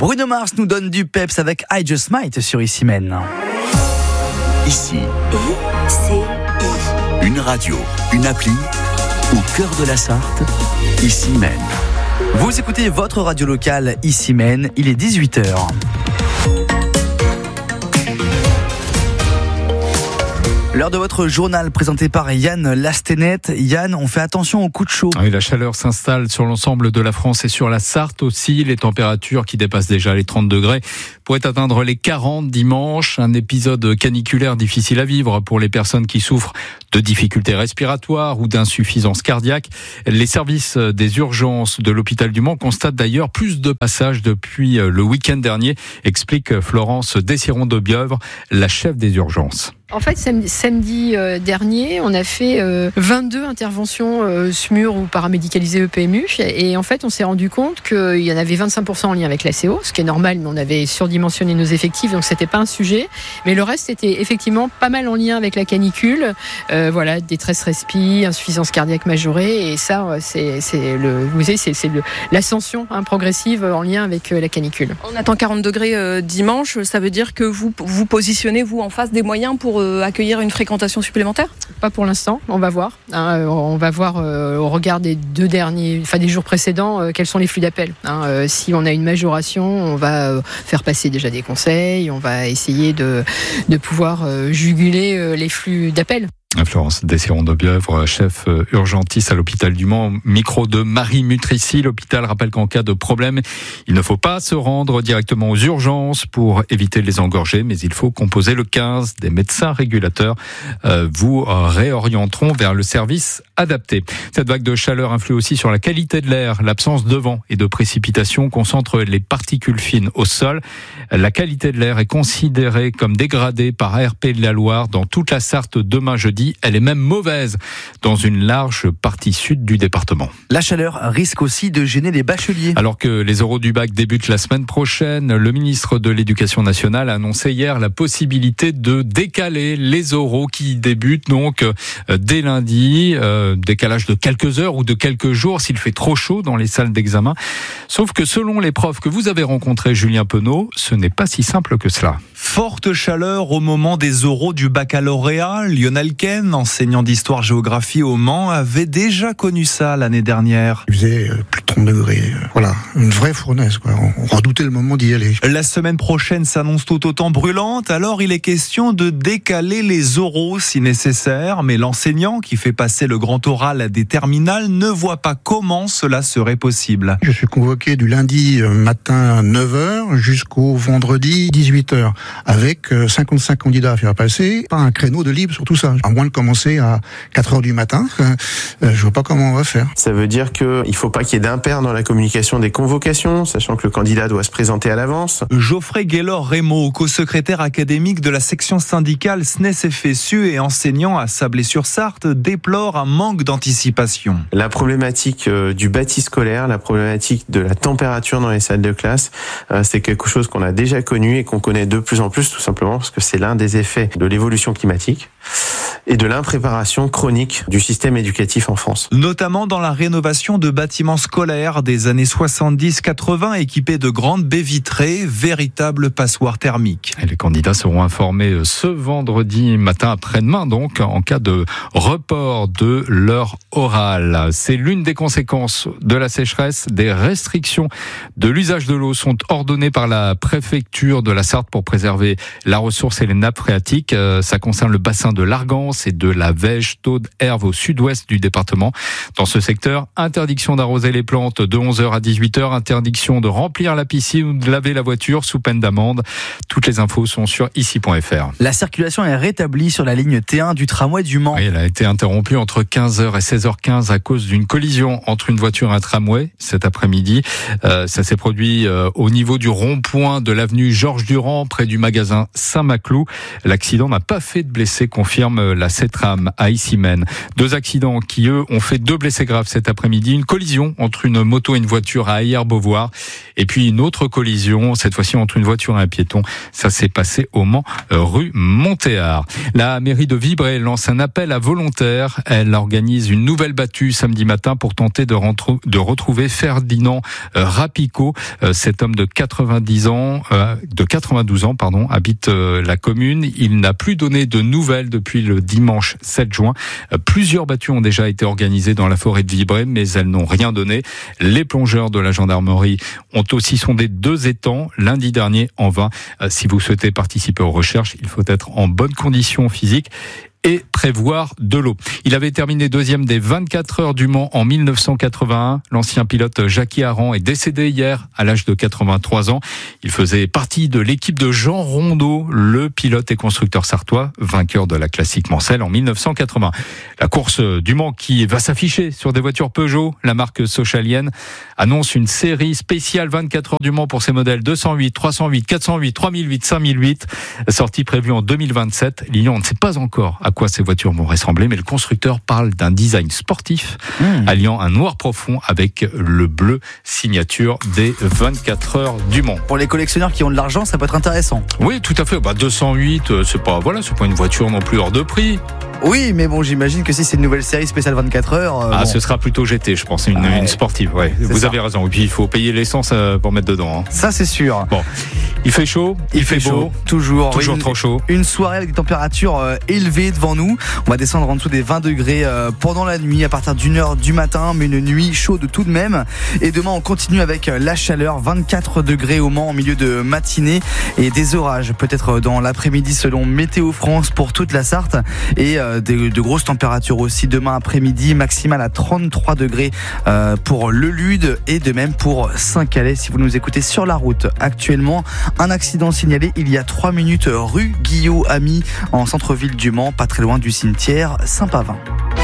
Bruno Mars nous donne du peps avec I Just Might sur Ici Mène. Ici, une radio, une appli, au cœur de la Sarthe, Ici Mène. Vous écoutez votre radio locale Ici Mène, il est 18h. L'heure de votre journal présenté par Yann Lastenet. Yann, on fait attention aux coups de chaud. Oui, la chaleur s'installe sur l'ensemble de la France et sur la Sarthe aussi. Les températures qui dépassent déjà les 30 degrés pourraient atteindre les 40 dimanche. Un épisode caniculaire difficile à vivre pour les personnes qui souffrent de difficultés respiratoires ou d'insuffisance cardiaque. Les services des urgences de l'hôpital du Mans constatent d'ailleurs plus de passages depuis le week-end dernier, explique Florence Dessiron-de-Bieuvre, la chef des urgences. En fait, samedi dernier, on a fait 22 interventions SMUR ou paramédicalisées EPMU. Et en fait, on s'est rendu compte qu'il y en avait 25% en lien avec l'ACO, ce qui est normal, mais on avait surdimensionné nos effectifs, donc c'était pas un sujet. Mais le reste était effectivement pas mal en lien avec la canicule. Voilà, détresse respi, insuffisance cardiaque majorée. Et ça, c'est l'ascension progressive en lien avec la canicule. On attend 40 degrés dimanche. Ça veut dire que vous vous positionnez, vous, en face des moyens pour accueillir une fréquentation supplémentaire ? Pas pour l'instant, on va voir. On va voir au regard des des jours précédents, quels sont les flux d'appels. Si on a une majoration, on va faire passer déjà des conseils, on va essayer de pouvoir juguler les flux d'appels. Florence Dessiron-de-Bieuvre, chef urgentiste à l'hôpital du Mans, micro de Marie Mutrici. L'hôpital rappelle qu'en cas de problème, il ne faut pas se rendre directement aux urgences pour éviter de les engorger, mais il faut composer le 15. Des médecins régulateurs vous réorienteront vers le service adapté. Cette vague de chaleur influe aussi sur la qualité de l'air. L'absence de vent et de précipitations concentre les particules fines au sol. La qualité de l'air est considérée comme dégradée par ARP de la Loire dans toute la Sarthe demain jeudi. Elle est même mauvaise dans une large partie sud du département. La chaleur risque aussi de gêner les bacheliers. Alors que les oraux du bac débutent la semaine prochaine, le ministre de l'Éducation nationale a annoncé hier la possibilité de décaler les oraux qui débutent donc dès lundi. Décalage de quelques heures ou de quelques jours s'il fait trop chaud dans les salles d'examen. Sauf que selon les profs que vous avez rencontrés, Julien Penaud, ce n'est pas si simple que cela. Forte chaleur au moment des oraux du baccalauréat. Lionel Ken, enseignant d'histoire-géographie au Mans, avait déjà connu ça l'année dernière. Il faisait plus de 30 degrés. Voilà, une vraie fournaise, quoi. On redoutait le moment d'y aller. La semaine prochaine s'annonce tout autant brûlante, alors il est question de décaler les oraux si nécessaire. Mais l'enseignant, qui fait passer le grand oral des terminales, ne voit pas comment cela serait possible. Je suis convoqué du lundi matin 9h jusqu'au vendredi 18h, avec 55 candidats à faire passer. Pas un créneau de libre sur tout ça. À moins de commencer à 4h du matin, je vois pas comment on va faire. Ça veut dire qu'il faut pas qu'il y ait d'impair dans la communication des convocations, sachant que le candidat doit se présenter à l'avance. Geoffrey Gaylor-Rémaud, co-secrétaire académique de la section syndicale SNES-FSU et enseignant à Sablé-sur-Sarthe, déplore un manque d'anticipation. La problématique du bâti scolaire, la problématique de la température dans les salles de classe, c'est quelque chose qu'on a déjà connu et qu'on connaît de plus en plus, tout simplement parce que c'est l'un des effets de l'évolution climatique et de l'impréparation chronique du système éducatif en France. Notamment dans la rénovation de bâtiments scolaires des années 70-80 équipés de grandes baies vitrées, véritables passoires thermiques. Et les candidats seront informés ce vendredi matin après-demain, donc, en cas de report de leur oral. C'est l'une des conséquences de la sécheresse. Des restrictions de l'usage de l'eau sont ordonnées par la préfecture de la Sarthe pour préserver la ressource et les nappes phréatiques. Ça concerne le bassin de l'Argance et de la Vège, Taude, Herve au sud-ouest du département. Dans ce secteur, interdiction d'arroser les plantes de 11h à 18h, interdiction de remplir la piscine ou de laver la voiture sous peine d'amende. Toutes les infos sont sur ici.fr. La circulation est rétablie sur la ligne T1 du tramway du Mans. Oui, elle a été interrompue entre 15h et 16h15 à cause d'une collision entre une voiture et un tramway cet après-midi. Ça s'est produit au niveau du rond-point de l'avenue Georges Durand, près du magasin Saint-Maclou. L'accident n'a pas fait de blessés confirme la CETRAM à Issy-Meynes. 2 accidents qui, eux, ont fait 2 blessés graves cet après-midi. Une collision entre une moto et une voiture à Ayer-Beauvoir. Et puis une autre collision, cette fois-ci entre une voiture et un piéton. Ça s'est passé au Mans, rue Montéard. La mairie de Vibré lance un appel à volontaires. Elle organise une nouvelle battue samedi matin pour tenter de retrouver Ferdinand Rapicot. Cet homme de 92 ans, habite la commune. Il n'a plus donné de nouvelles depuis le dimanche 7 juin. Plusieurs battues ont déjà été organisées dans la forêt de Vibré, mais elles n'ont rien donné. Les plongeurs de la gendarmerie ont aussi sondé 2 étangs lundi dernier en vain. Si vous souhaitez participer aux recherches, il faut être en bonne condition physique et prévoir de l'eau. Il avait terminé 2e des 24 heures du Mans en 1981. L'ancien pilote Jackie Aran est décédé hier à l'âge de 83 ans. Il faisait partie de l'équipe de Jean Rondeau, le pilote et constructeur sartois, vainqueur de la classique Mancel en 1980. La course du Mans qui va s'afficher sur des voitures Peugeot, la marque sochalienne, annonce une série spéciale 24 heures du Mans pour ses modèles 208, 308, 408, 3008, 5008, sortie prévue en 2027. Lyon, on ne sait pas encore à quoi ces voitures vont ressembler, mais le constructeur parle d'un design sportif alliant un noir profond avec le bleu signature des 24 heures du Mans. Pour les collectionneurs qui ont de l'argent, ça peut être intéressant. Oui, tout à fait. 208, c'est pas une voiture non plus hors de prix. Oui, mais bon, j'imagine que si c'est une nouvelle série spéciale 24 heures... Ce sera plutôt GT, je pense, une sportive. Ouais. Vous avez raison. Et puis, il faut payer l'essence pour mettre dedans. Ça, c'est sûr. Bon, il fait chaud, il fait beau. Toujours trop chaud. Une soirée avec des températures élevées devant nous. On va descendre en dessous des 20 degrés pendant la nuit, à partir d'1h du matin, mais une nuit chaude tout de même. Et demain, on continue avec la chaleur, 24 degrés au Mans en milieu de matinée et des orages, peut-être dans l'après-midi selon Météo France pour toute la Sarthe. Et de grosses températures aussi demain après-midi, maximale à 33 degrés pour le Lude et de même pour Saint-Calais. Si vous nous écoutez sur la route actuellement, un accident signalé il y a 3 minutes rue Guillaume-Ami en centre-ville du Mans, pas très loin du cimetière Saint-Pavin.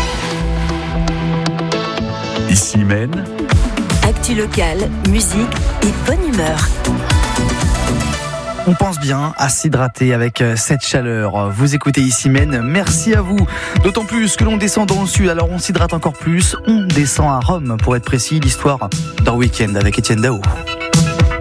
Issy-Meynes, actu locale, musique et bonne humeur. On pense bien à s'hydrater avec cette chaleur. Vous écoutez Issy-Meynes, merci à vous. D'autant plus que l'on descend dans le sud, alors on s'hydrate encore plus. On descend à Rome, pour être précis, l'histoire d'un week-end avec Étienne Dao.